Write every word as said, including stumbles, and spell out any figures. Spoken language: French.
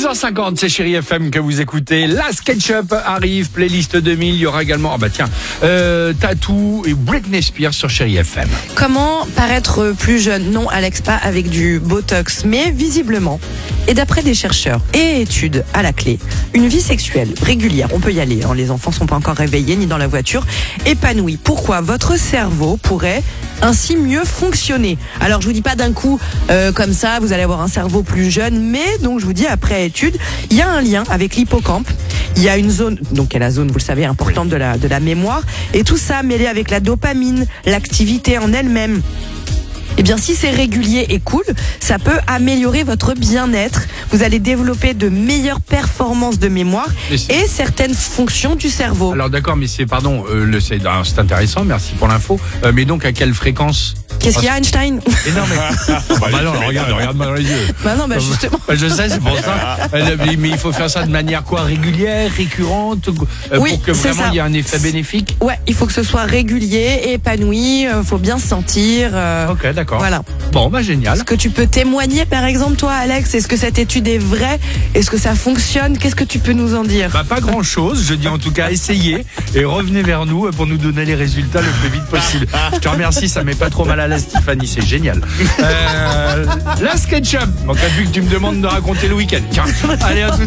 douze heures cinquante, c'est Chérie F M que vous écoutez. La SketchUp arrive, playlist deux mille. Il y aura également, ah bah tiens, euh, Tattoo et Britney Spears sur Chérie F M. Comment paraître plus jeune? Non, Alex, pas avec du Botox, mais visiblement, et d'après des chercheurs et études à la clé, une vie sexuelle régulière, on peut y aller, hein, les enfants sont pas encore réveillés ni dans la voiture, épanouie. Pourquoi? Votre cerveau pourrait ainsi mieux fonctionner. Alors je vous dis pas d'un coup euh, comme ça, vous allez avoir un cerveau plus jeune, mais donc je vous dis après étude, il y a un lien avec l'hippocampe. Il y a une zone, donc il y a la zone, vous le savez, importante de la de la mémoire, et tout ça mêlé avec la dopamine, l'activité en elle-même. Eh bien, si c'est régulier et cool, ça peut améliorer votre bien-être. Vous allez développer de meilleures performances de mémoire et certaines fonctions du cerveau. Alors d'accord, mais c'est, pardon, euh, le, c'est, ah, c'est intéressant, merci pour l'info. Euh, mais donc à quelle fréquence? Qu'est-ce qu'il y a, Einstein? Et non, mais... bah non, regarde, regarde-moi dans les yeux. Bah non, bah justement. Bah, je sais, c'est pour ça. Mais il faut faire ça de manière quoi? Régulière, récurrente, euh, oui, pour que vraiment il y ait un effet bénéfique? Ouais, il faut que ce soit régulier, épanoui, il euh, faut bien se sentir. Euh, ok, d'accord. Voilà. Bon, bah génial. Est-ce que tu peux témoigner, par exemple, toi, Alex? Est-ce que cette étude est vraie? Est-ce que ça fonctionne? Qu'est-ce que tu peux nous en dire? Bah pas grand-chose, je dis en tout cas essayez et revenez vers nous pour nous donner les résultats le plus vite possible. Je te remercie, ça met pas trop mal à la Stéphanie, c'est génial. Euh, la SketchUp, donc vu que tu me demandes de raconter le week-end. Tiens, allez à tout.